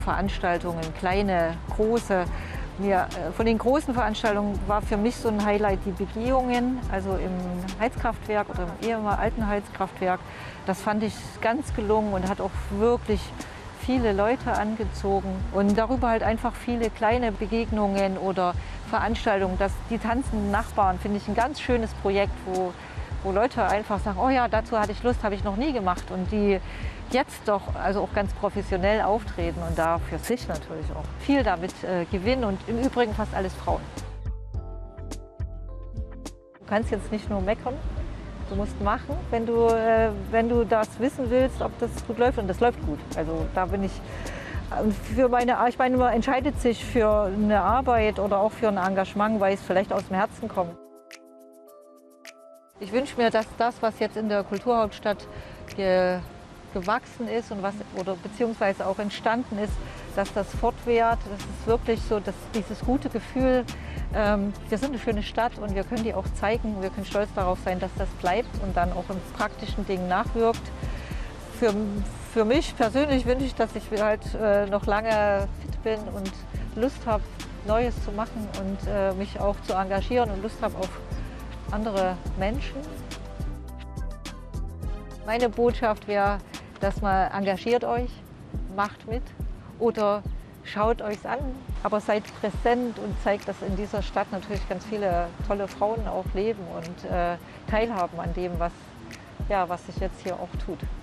Veranstaltungen, kleine, große. Von den großen Veranstaltungen war für mich so ein Highlight die Begehungen, also im Heizkraftwerk oder im ehemaligen alten Heizkraftwerk. Das fand ich ganz gelungen und hat auch wirklich viele Leute angezogen. Und darüber halt einfach viele kleine Begegnungen oder Veranstaltungen. Die tanzenden Nachbarn finde ich ein ganz schönes Projekt, wo Leute einfach sagen, oh ja, dazu hatte ich Lust, habe ich noch nie gemacht. Und die jetzt doch also auch ganz professionell auftreten und da für sich natürlich auch viel damit gewinnen und im Übrigen fast alles Frauen. Du kannst jetzt nicht nur meckern, du musst machen, wenn du das wissen willst, ob das gut läuft, und das läuft gut. Also da bin ich ich meine, man entscheidet sich für eine Arbeit oder auch für ein Engagement, weil es vielleicht aus dem Herzen kommt. Ich wünsche mir, dass das, was jetzt in der Kulturhauptstadt gewachsen ist und beziehungsweise auch entstanden ist, dass das fortwährt. Das ist wirklich so, dass dieses gute Gefühl, wir sind eine schöne Stadt und wir können die auch zeigen. Wir können stolz darauf sein, dass das bleibt und dann auch in praktischen Dingen nachwirkt. Für mich persönlich wünsche ich, dass ich halt noch lange fit bin und Lust habe, Neues zu machen und mich auch zu engagieren und Lust habe auf andere Menschen. Meine Botschaft wäre, dass man engagiert euch, macht mit oder schaut euch an, aber seid präsent und zeigt, dass in dieser Stadt natürlich ganz viele tolle Frauen auch leben und teilhaben an dem, was sich jetzt hier auch tut.